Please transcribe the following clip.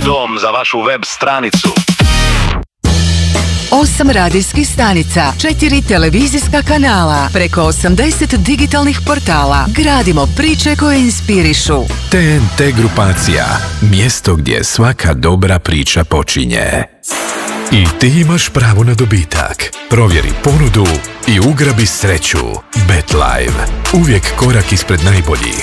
dom za vašu web stranicu. 8 radijskih stanica, 4 televizijska kanala, preko 80 digitalnih portala. Gradimo priče koje inspirišu. TNT grupacija, mjesto gdje svaka dobra priča počinje. I ti imaš pravo na dobitak. Provjeri ponudu i ugrabi sreću. BetLive. Uvijek korak ispred najboljih.